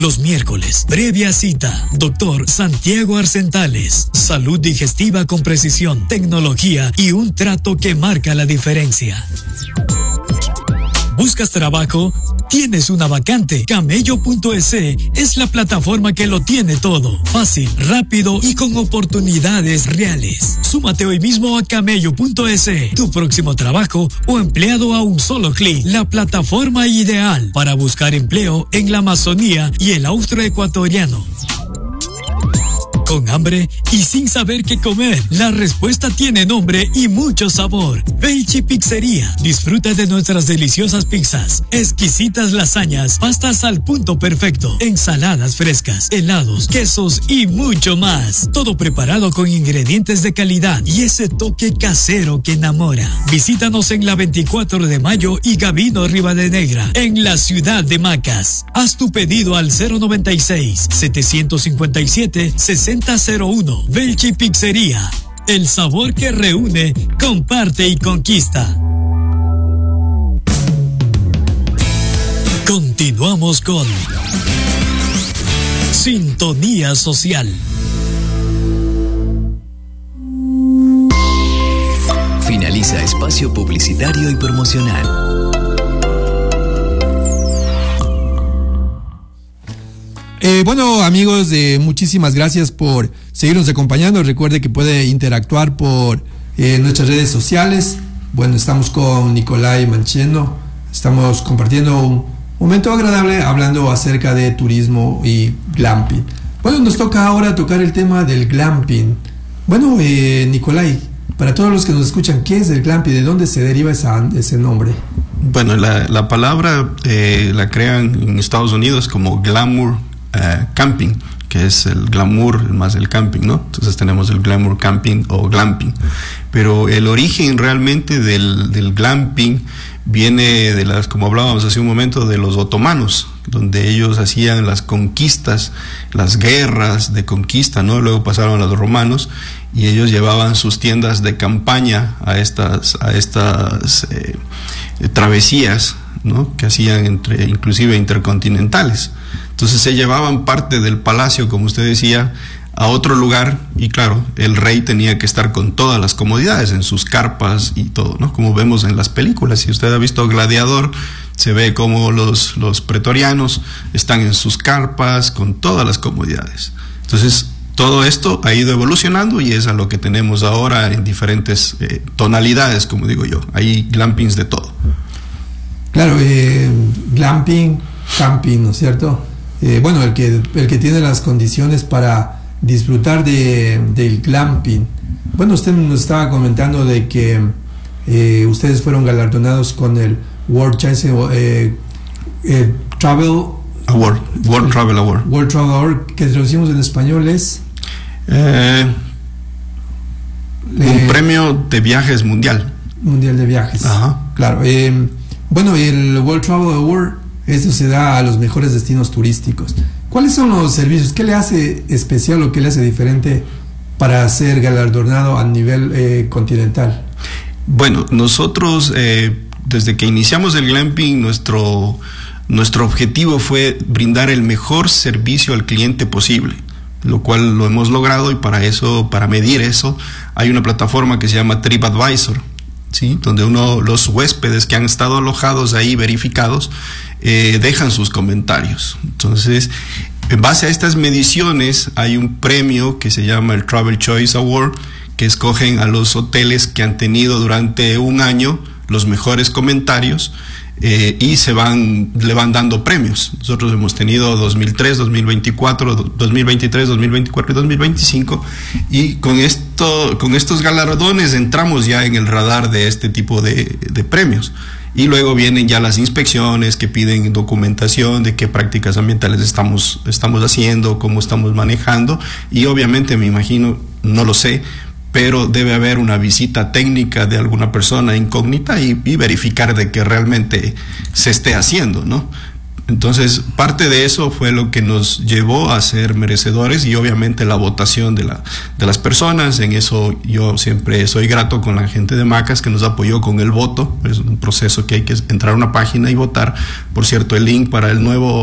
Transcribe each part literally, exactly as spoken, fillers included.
Los miércoles, previa cita, doctor Santiago Arcentales. Salud digestiva con precisión, tecnología y un trato que marca la diferencia. ¿Buscas trabajo? ¿Tienes una vacante? Camello punto es es la plataforma que lo tiene todo. Fácil, rápido y con oportunidades reales. Súmate hoy mismo a Camello punto es. Tu próximo trabajo o empleado a un solo clic. La plataforma ideal para buscar empleo en la Amazonía y el austroecuatoriano. ¿Con hambre y sin saber qué comer? La respuesta tiene nombre y mucho sabor. Velchi Pizzería. Disfruta de nuestras deliciosas pizzas, exquisitas lasañas, pastas al punto perfecto, ensaladas frescas, helados, quesos y mucho más. Todo preparado con ingredientes de calidad y ese toque casero que enamora. Visítanos en la veinticuatro de mayo y Gabino Rivadenegra, en la ciudad de Macas. Haz tu pedido al cero noventa y seis, setecientos cincuenta y siete, sesenta cero uno. Velchi Pizzería. El sabor que reúne, comparte y conquista. Continuamos con Sintonía Social. Finaliza espacio publicitario y promocional. Eh, bueno, amigos, eh, muchísimas gracias por seguirnos acompañando. Recuerde que puede interactuar por eh, nuestras redes sociales. Bueno, estamos con Nicolai Mancheno. Estamos compartiendo un momento agradable hablando acerca de turismo y glamping. Bueno, nos toca ahora tocar el tema del glamping. Bueno, eh, Nicolai, para todos los que nos escuchan, ¿qué es el glamping? ¿De dónde se deriva esa, ese nombre? Bueno, la, la palabra eh, la crean en Estados Unidos como glamour Uh, camping, que es el glamour más el camping, ¿no? Entonces tenemos el glamour camping o glamping, pero el origen realmente del, del glamping viene de las, como hablábamos hace un momento, de los otomanos, donde ellos hacían las conquistas, las guerras de conquista, ¿no? Luego pasaron a los romanos y ellos llevaban sus tiendas de campaña a estas, a estas eh, travesías, ¿no? Que hacían entre, inclusive intercontinentales. Entonces se llevaban parte del palacio, como usted decía, a otro lugar y claro, el rey tenía que estar con todas las comodidades en sus carpas y todo, ¿no? Como vemos en las películas. Si usted ha visto Gladiador, se ve como los, los pretorianos están en sus carpas con todas las comodidades. Entonces todo esto ha ido evolucionando y es a lo que tenemos ahora en diferentes eh, tonalidades, como digo yo. Hay glampings de todo. Claro, eh, glamping, camping, ¿no es cierto? Eh, bueno, el que, el que tiene las condiciones para disfrutar de, del glamping. Bueno, usted nos estaba comentando de que eh, ustedes fueron galardonados con el World Chase, eh, eh, Travel Award, World Travel Award. World Travel Award, que traducimos en español es eh, un eh, premio de viajes mundial. Mundial de viajes. Ajá. Claro. Eh, bueno, el World Travel Award, esto se da a los mejores destinos turísticos. ¿Cuáles son los servicios? ¿Qué le hace especial o qué le hace diferente para ser galardonado a nivel eh, continental? Bueno, nosotros eh, desde que iniciamos el glamping, nuestro, nuestro objetivo fue brindar el mejor servicio al cliente posible, lo cual lo hemos logrado y para eso, para medir eso, hay una plataforma que se llama TripAdvisor, ¿sí? Donde uno, los huéspedes que han estado alojados ahí verificados, eh, dejan sus comentarios. Entonces, en base a estas mediciones, hay un premio que se llama el Travel Choice Award, que escogen a los hoteles que han tenido durante un año los mejores comentarios, eh, y se van, le van dando premios. Nosotros hemos tenido dos mil tres, dos mil veinticuatro, dos mil veintitrés, dos mil veinticuatro y dos mil veinticinco, y con esto, con estos galardones entramos ya en el radar de este tipo de, de premios. Y luego vienen ya las inspecciones que piden documentación de qué prácticas ambientales estamos, estamos haciendo, cómo estamos manejando, y obviamente me imagino, no lo sé, pero debe haber una visita técnica de alguna persona incógnita y, y verificar de que realmente se esté haciendo, ¿no? Entonces, parte de eso fue lo que nos llevó a ser merecedores y obviamente la votación de, la, de las personas. En eso yo siempre soy grato con la gente de Macas que nos apoyó con el voto. Es un proceso que hay que entrar a una página y votar. Por cierto, el link para el nuevo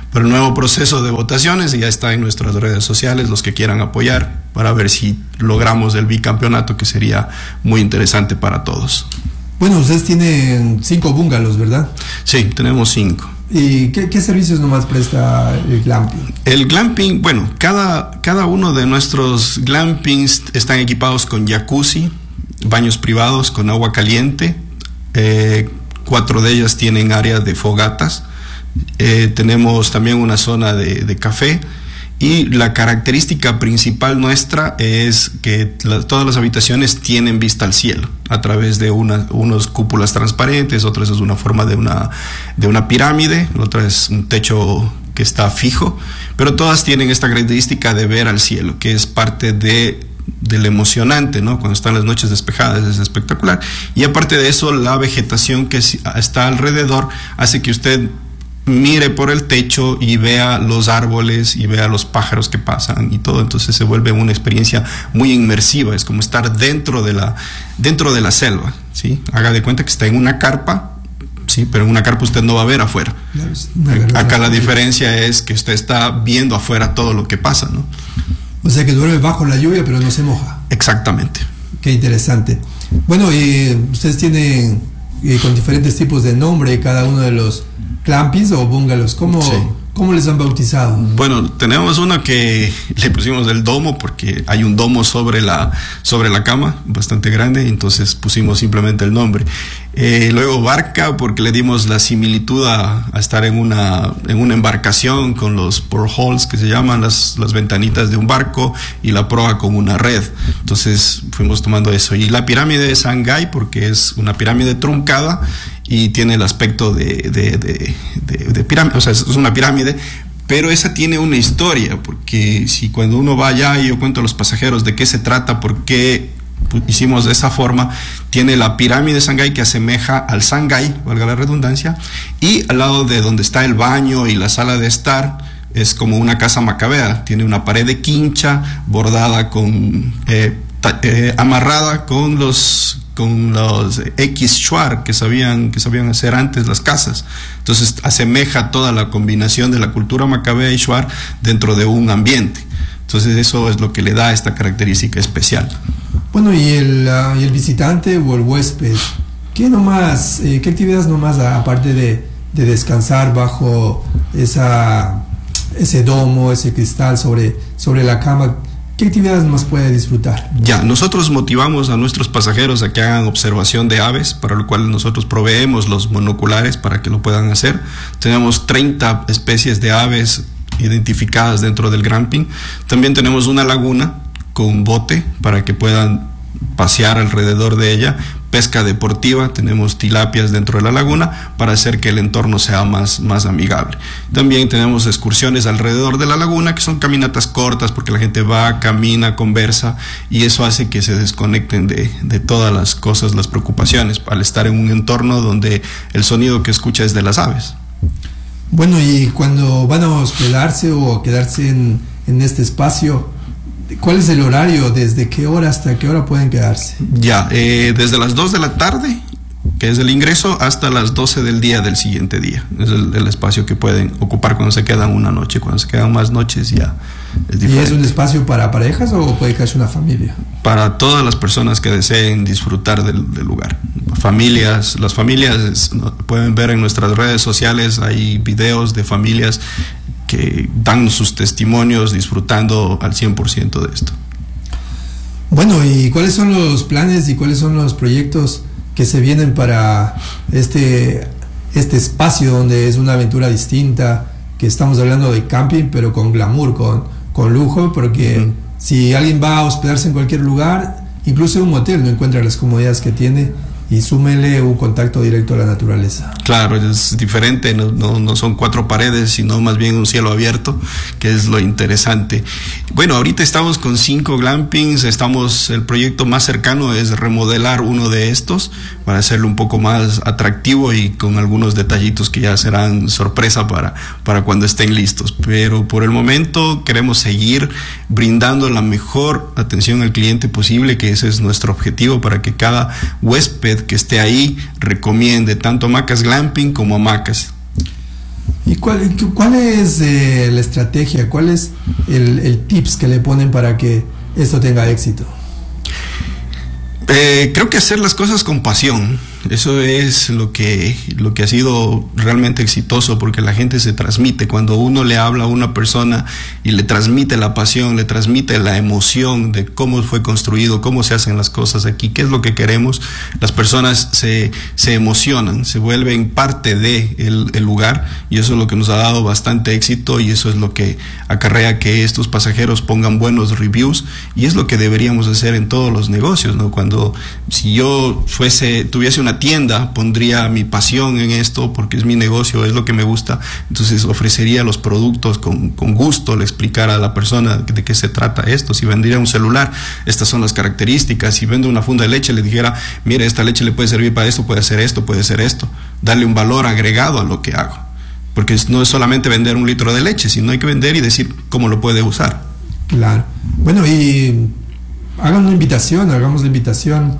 Pero el nuevo proceso de votaciones ya está en nuestras redes sociales, los que quieran apoyar, para ver si logramos el bicampeonato, que sería muy interesante para todos. Bueno, ustedes tienen cinco bungalows, ¿verdad? Sí, tenemos cinco. ¿Y qué, qué servicios nomás presta el glamping? El glamping, bueno, cada, cada uno de nuestros glampings están equipados con jacuzzi, baños privados con agua caliente, eh, cuatro de ellas tienen área de fogatas, eh, tenemos también una zona de, de café, y la característica principal nuestra es que la, todas las habitaciones tienen vista al cielo a través de una, unos cúpulas transparentes, otras es una forma de una, de una pirámide, otra es un techo que está fijo, pero todas tienen esta característica de ver al cielo, que es parte de del emocionante, ¿no? Cuando están las noches despejadas es espectacular, y aparte de eso, la vegetación que está alrededor hace que usted mire por el techo y vea los árboles y vea los pájaros que pasan y todo. Entonces se vuelve una experiencia muy inmersiva, es como estar dentro de la dentro de la selva, ¿sí? Haga de cuenta que está en una carpa, sí, pero en una carpa usted no va a ver afuera. Acá la diferencia es que usted está viendo afuera todo lo que pasa, ¿no? O sea que duerme bajo la lluvia pero no se moja. Exactamente. Qué interesante. Bueno, eh, ustedes tienen eh, con diferentes tipos de nombre cada uno de los glampings o bungalows. ¿Cómo, sí. ¿Cómo les han bautizado? Bueno, tenemos uno que le pusimos el domo porque hay un domo sobre la, sobre la cama, bastante grande, entonces pusimos simplemente el nombre. Eh, luego barca porque le dimos la similitud a, a estar en una, en una embarcación con los portholes que se llaman, las, las ventanitas de un barco, y la proa con una red. Entonces fuimos tomando eso. Y la pirámide de Shanghái porque es una pirámide truncada y tiene el aspecto de, de, de, de, de pirámide, o sea, es una pirámide, pero esa tiene una historia, porque si cuando uno va allá y yo cuento a los pasajeros de qué se trata, por qué hicimos de esa forma, tiene la pirámide de Shanghái que asemeja al Shanghái, valga la redundancia, y al lado de donde está el baño y la sala de estar es como una casa macabea, tiene una pared de quincha bordada con eh, ta, eh, amarrada con los con los X Schwar que sabían que sabían hacer antes las casas. Entonces asemeja toda la combinación de la cultura macabea y Schwar dentro de un ambiente. Entonces eso es lo que le da esta característica especial. Bueno, y el, uh, y el visitante o el huésped, ¿qué nomás, eh, qué actividades nomás, aparte de, de descansar bajo esa, ese domo, ese cristal sobre, sobre la cama, qué actividades más puede disfrutar? Ya, nosotros motivamos a nuestros pasajeros a que hagan observación de aves, para lo cual nosotros proveemos los monoculares para que lo puedan hacer. Tenemos treinta especies de aves identificadas dentro del glamping. También tenemos una laguna con bote para que puedan pasear alrededor de ella. Pesca deportiva, tenemos tilapias dentro de la laguna para hacer que el entorno sea más, más amigable. También tenemos excursiones alrededor de la laguna, que son caminatas cortas porque la gente va, camina, conversa, y eso hace que se desconecten de, de todas las cosas, las preocupaciones, al estar en un entorno donde el sonido que escucha es de las aves. Bueno, y cuando van a hospedarse o quedarse en, en este espacio, ¿cuál es el horario? ¿Desde qué hora hasta qué hora pueden quedarse? Ya, eh, desde las dos de la tarde, que es el ingreso, hasta las doce del día del siguiente día. Es el, el espacio que pueden ocupar cuando se quedan una noche. Cuando se quedan más noches ya es diferente. ¿Y es un espacio para parejas o puede quedarse una familia? Para todas las personas que deseen disfrutar del, del lugar. Familias, las familias pueden ver en nuestras redes sociales, hay videos de familias que dan sus testimonios disfrutando al cien por ciento de esto. Bueno, ¿y cuáles son los planes y cuáles son los proyectos que se vienen para este, este espacio donde es una aventura distinta, que estamos hablando de camping pero con glamour, con, con lujo, porque uh-huh. si alguien va a hospedarse en cualquier lugar, incluso en un hotel, no encuentra las comodidades que tiene, y súmele un contacto directo a la naturaleza. Claro, es diferente, no, no, no son cuatro paredes, sino más bien un cielo abierto, que es lo interesante. Bueno, ahorita estamos con cinco glampings, estamos, el proyecto más cercano es remodelar uno de estos para hacerlo un poco más atractivo y con algunos detallitos que ya serán sorpresa para, para cuando estén listos. Pero por el momento queremos seguir brindando la mejor atención al cliente posible, que ese es nuestro objetivo, para que cada huésped que esté ahí recomiende tanto hamacas glamping como hamacas. ¿Y cuál, cuál es eh, la estrategia? ¿Cuál es el, el tips que le ponen para que esto tenga éxito? Eh, creo que hacer las cosas con pasión, eso es lo que, lo que ha sido realmente exitoso, porque la gente se transmite. Cuando uno le habla a una persona y le transmite la pasión, le transmite la emoción de cómo fue construido, cómo se hacen las cosas aquí, qué es lo que queremos, las personas se, se emocionan, se vuelven parte de el, el lugar, y eso es lo que nos ha dado bastante éxito, y eso es lo que acarrea que estos pasajeros pongan buenos reviews, y es lo que deberíamos hacer en todos los negocios, ¿no? Cuando si yo fuese, tuviese una tienda, pondría mi pasión en esto porque es mi negocio, es lo que me gusta, entonces ofrecería los productos con, con gusto, le explicara a la persona de qué se trata esto. Si vendiera un celular, estas son las características. Si vendo una funda de leche, le dijera, mire, esta leche le puede servir para esto, puede hacer esto, puede hacer esto, darle un valor agregado a lo que hago, porque no es solamente vender un litro de leche, sino hay que vender y decir cómo lo puede usar. Claro. Bueno, y hagan una invitación, hagamos la invitación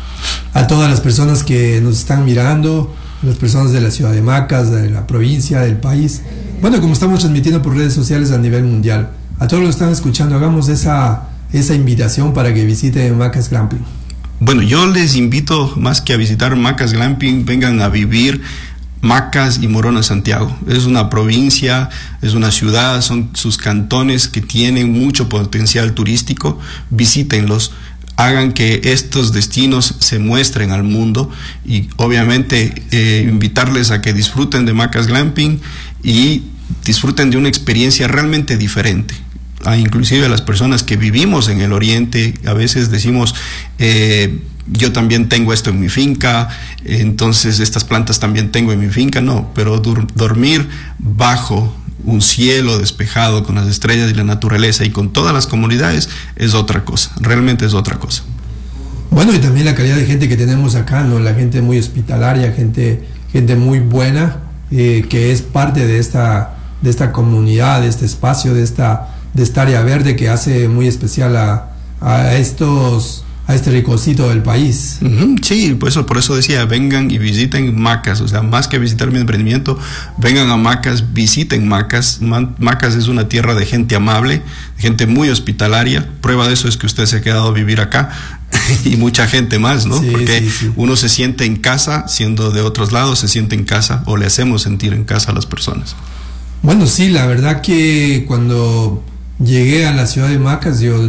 a todas las personas que nos están mirando, las personas de la ciudad de Macas, de la provincia, del país. Bueno, como estamos transmitiendo por redes sociales a nivel mundial, a todos los que están escuchando, hagamos esa, esa invitación para que visiten Macas Glamping. Bueno, yo les invito más que a visitar Macas Glamping, vengan a vivir Macas y Morona, Santiago. Es una provincia, es una ciudad, son sus cantones que tienen mucho potencial turístico. Visítenlos, hagan que estos destinos se muestren al mundo, y obviamente eh, invitarles a que disfruten de Macas Glamping y disfruten de una experiencia realmente diferente. Ah, inclusive a las personas que vivimos en el oriente, a veces decimos, eh, yo también tengo esto en mi finca, entonces estas plantas también tengo en mi finca. No, pero dur- dormir bajo un cielo despejado con las estrellas y la naturaleza y con todas las comunidades es otra cosa, realmente es otra cosa. Bueno, y también la calidad de gente que tenemos acá, ¿no? La gente muy hospitalaria, gente, gente muy buena, eh, que es parte de esta, de esta comunidad, de este espacio, de esta, de esta área verde que hace muy especial a, a estos, a este ricocito del país. Uh-huh, sí, por eso, por eso decía, vengan y visiten Macas, o sea, más que visitar mi emprendimiento, vengan a Macas, visiten Macas. Macas es una tierra de gente amable, gente muy hospitalaria. Prueba de eso es que usted se ha quedado a vivir acá y mucha gente más, ¿no? Sí, porque sí, sí. Uno se siente en casa, siendo de otros lados, se siente en casa, o le hacemos sentir en casa a las personas. Bueno, sí, la verdad que cuando llegué a la ciudad de Macas, yo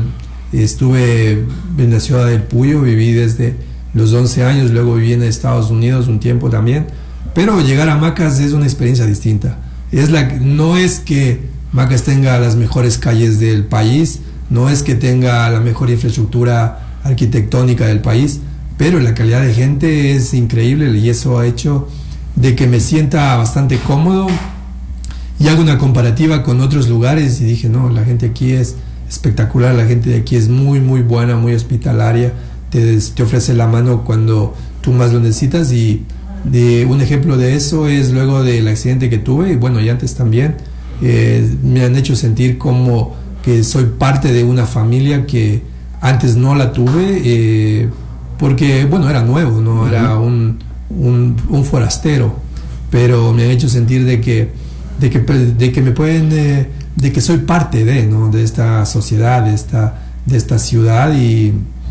estuve en la ciudad del Puyo, viví desde los once años, luego viví en Estados Unidos un tiempo también, pero llegar a Macas es una experiencia distinta. Es la, no es que Macas tenga las mejores calles del país, no es que tenga la mejor infraestructura arquitectónica del país, pero la calidad de gente es increíble, y eso ha hecho de que me sienta bastante cómodo, y hago una comparativa con otros lugares y dije, no, la gente aquí es espectacular, la gente de aquí es muy muy buena, muy hospitalaria, te, te ofrece la mano cuando tú más lo necesitas. Y de, un ejemplo de eso es luego del accidente que tuve, y bueno, y antes también, eh, me han hecho sentir como que soy parte de una familia que antes no la tuve, eh, porque bueno, era nuevo, no uh-huh. Era un, un, un forastero, pero me han hecho sentir de que, de que, de que me pueden... Eh, de que soy parte de, ¿no? de esta sociedad, de esta, de esta ciudad, y,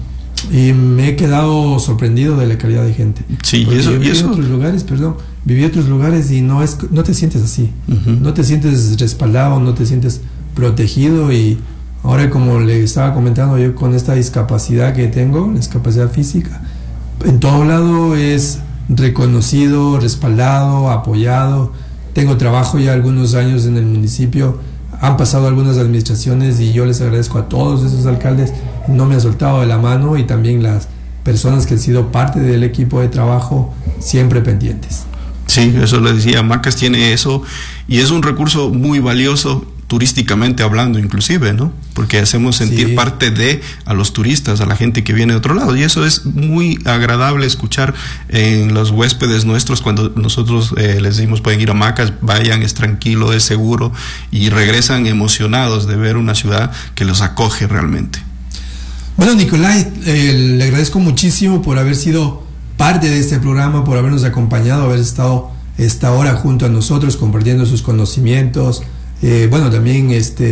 y me he quedado sorprendido de la calidad de gente. Sí, porque y eso, yo viví y eso... en otros lugares, perdón, viví en otros lugares y no es, no te sientes así, uh-huh. no te sientes respaldado, no te sientes protegido. Y ahora, como le estaba comentando, yo con esta discapacidad que tengo, la discapacidad física, en todo lado es reconocido, respaldado, apoyado. Tengo trabajo ya algunos años en el municipio. Han pasado algunas administraciones y yo les agradezco a todos esos alcaldes, no me han soltado de la mano, y también las personas que han sido parte del equipo de trabajo, siempre pendientes. Sí, eso le decía, Macas tiene eso, y es un recurso muy valioso turísticamente hablando, inclusive, ¿no? Porque hacemos sentir sí. parte de a los turistas, a la gente que viene de otro lado, y eso es muy agradable escuchar en los huéspedes nuestros cuando nosotros eh, les decimos pueden ir a Macas, vayan, es tranquilo, es seguro, y regresan emocionados de ver una ciudad que los acoge realmente. Bueno, Nicolai, eh, le agradezco muchísimo por haber sido parte de este programa, por habernos acompañado, haber estado está ahora junto a nosotros compartiendo sus conocimientos. Eh, bueno, también este